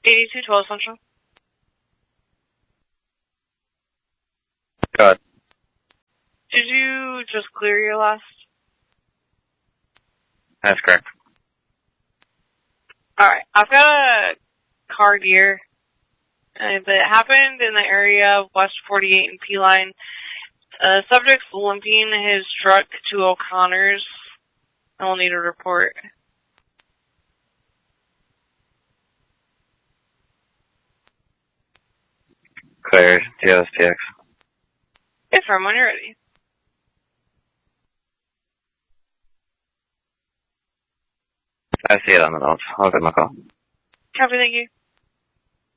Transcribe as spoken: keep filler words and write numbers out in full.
eighty-two twelve Central. Go ahead. Did you just clear your last? That's correct. Alright, I've got a car here. Uh, that happened in the area of West forty-eight and P-Line. Uh, subject's limping his truck to O'Connor's. I will need a report. Clear. T S T X. Yes, sir, when you're ready. I see it on the notes. I'll get my call. Copy, thank you.